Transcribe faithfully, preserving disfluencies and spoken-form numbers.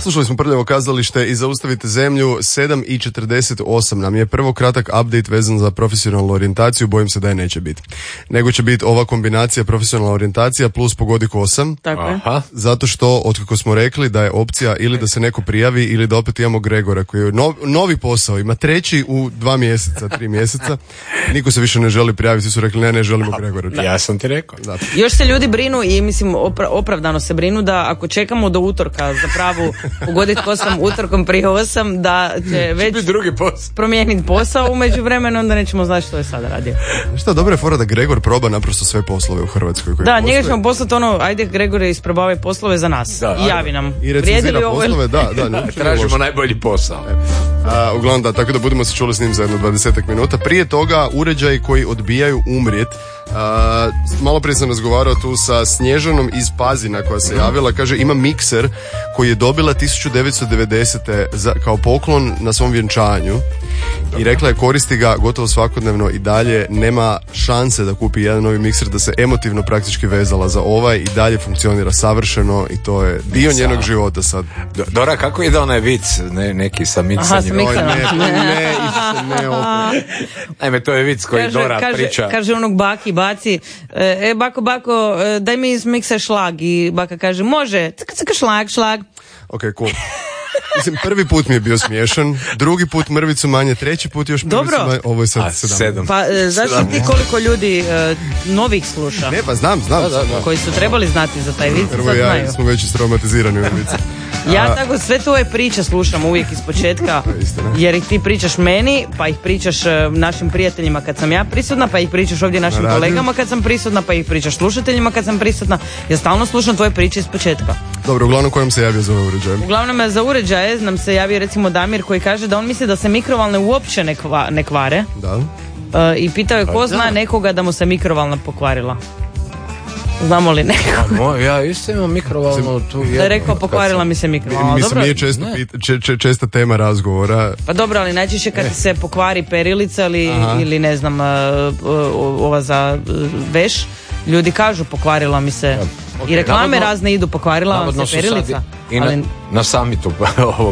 Slušali smo Prljavo kazalište i Zaustavite zemlju. Sedam i četrdeset osam nam je prvo kratak update vezan za profesionalnu orijentaciju. Bojim se da je neće biti. Nego će biti ova kombinacija profesionalna orijentacija plus pogodi kosam. Tako je. Aha. Zato što, otkako smo rekli da je opcija ili da se neko prijavi ili da opet imamo Gregora koji je nov, novi posao, ima treći u dva mjeseca, tri mjeseca. Niko se više ne želi prijaviti, svi su rekli ne, ne želimo Gregora. Da. Ja sam ti rekao. Da. Još se ljudi brinu i mislim opra- opravdano se brinu da ako čekamo do utorka za pravu pogoditi kosam utorkom prije osam, da će već drugi posao. promijeniti posao u međuvremenu, onda nećemo znati što je sada radio. Šta, dobra je fora da Gregor proba naprosto sve poslove u Hrvatskoj koji Da, postoje. njega ćemo poslati ono, ajde Gregore isprobavaj poslove za nas. Da, I javi nam. I Vrijedi recenzira li ovo ili- poslove, da, da. Ne, Tražimo najbolji posao. A, uglavnom da, tako da budemo se čuli s njim za jedno dvadesetak minuta. Prije toga uređaji koji odbijaju umrijet. A, malo prije sam razgovarao tu sa Snježanom iz Pazina koja se javila, kaže ima mikser koji je dobila tisuću devetsto devedesete za, kao poklon na svom vjenčanju i rekla je koristi ga gotovo svakodnevno i dalje, nema šanse da kupi jedan novi mikser, da se emotivno praktički vezala za ovaj i dalje funkcionira savršeno i to je dio njenog života sad. Do- Dora, kako ide onaj vic, ne, neki sa miksanjem? Aha, sa mikserom. Oj, ne, ne, Isuse, ne opet. Naime, to je vic koji Dora kaže, priča. kaže onog baki, baci, e, bako, bako, e, daj mi iz miksa šlag. I baka kaže, može, cka, cka, šlag, šlag. Ok, cool. Mislim, prvi put mi je bio smiješan, drugi put mrvicu manje, treći put još mrvicu Dobro. manje, ovo je sad A, sedam. sedam. Pa e, znaš li ti koliko ljudi e, novih sluša, Ne, pa znam, znam. znam. koji su trebali znati za taj vic, Prvo sad ja znaju. smo već istraumatizirani u vici. Ja tako sve tvoje priče slušam uvijek iz početka, istina. jer ih ti pričaš meni, pa ih pričaš e, našim prijateljima kad sam ja prisutna, pa ih pričaš ovdje našim Na radiju. kolegama kad sam prisutna, pa ih pričaš slušateljima kad sam prisutna. Ja stalno slušam tvoje priče iz početka. Dobro, uglavnom kojom se javio za ovaj uređaj? Uglavnom za uređaje nam se javio recimo Damir koji kaže da on misli da se mikrovalne uopće ne, kva, ne kvare. Da. E, I pitao je ko zna nekoga da mu se mikrovalna pokvarila. Znamo li neko? Moj, ja isto imam mikrovalnu tu. Da je rekao pokvarila mi se mikrovalna. Mislim, Dobro. nije često pit, če, če, česta tema razgovora. Pa dobro, ali najčešće kad ti se pokvari perilica ili, Aha. ili ne znam, e, ova za e, veš, ljudi kažu pokvarila mi se. I reklame Navodno- razne idu, pokvarila vam Navodno se su sad perilica. i na, Ali na samitu ovog